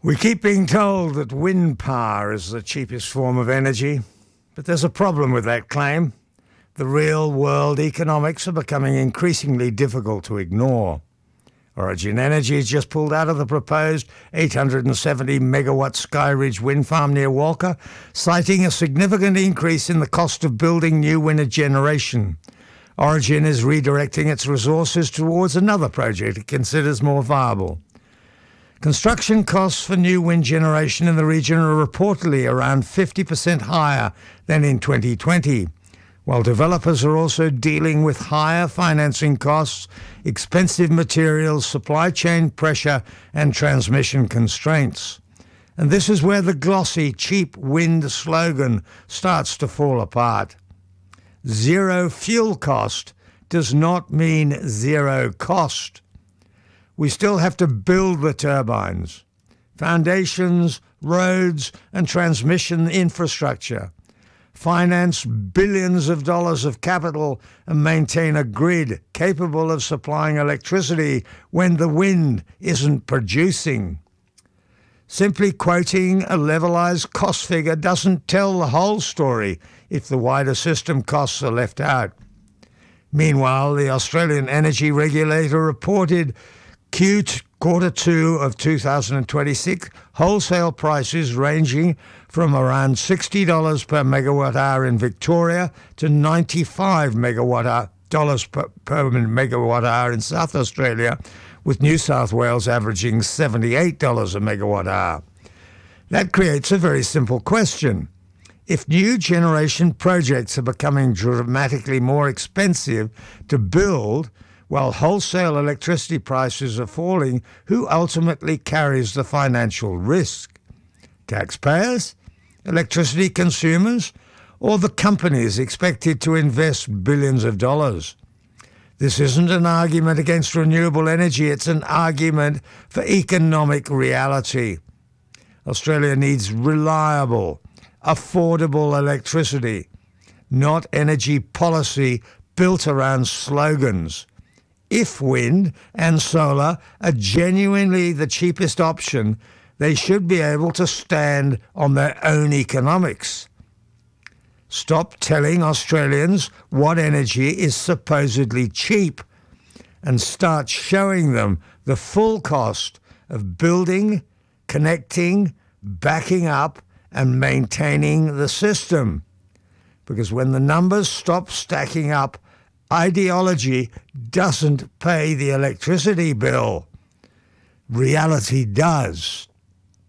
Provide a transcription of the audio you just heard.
We keep being told that wind power is the cheapest form of energy, but there's a problem with that claim. The real-world economics are becoming increasingly difficult to ignore. Origin Energy has just pulled out of the proposed 870-megawatt Skyridge wind farm near Walker, citing a significant increase in the cost of building new wind generation. Origin is redirecting its resources towards another project it considers more viable. Construction costs for new wind generation in the region are reportedly around 50% higher than in 2020, while developers are also dealing with higher financing costs, expensive materials, supply chain pressure, and transmission constraints. And this is where the glossy, cheap wind slogan starts to fall apart. Zero fuel cost does not mean zero cost. We still have to build the turbines, foundations, roads, and transmission infrastructure, finance billions of dollars of capital, and maintain a grid capable of supplying electricity when the wind isn't producing. Simply quoting a levelized cost figure doesn't tell the whole story if the wider system costs are left out. Meanwhile, the Australian Energy Regulator reported quarter 2 of 2026 wholesale prices ranging from around $60 per megawatt hour in Victoria to $95 per megawatt hour in South Australia, with New South Wales averaging $78 a megawatt hour. That creates a very simple question. If new generation projects are becoming dramatically more expensive to build, while wholesale electricity prices are falling, who ultimately carries the financial risk? Taxpayers, electricity consumers, or the companies expected to invest billions of dollars? This isn't an argument against renewable energy, it's an argument for economic reality. Australia needs reliable, affordable electricity, not energy policy built around slogans. If wind and solar are genuinely the cheapest option, they should be able to stand on their own economics. Stop telling Australians what energy is supposedly cheap and start showing them the full cost of building, connecting, backing up, and maintaining the system. Because when the numbers stop stacking up, ideology doesn't pay the electricity bill. Reality does.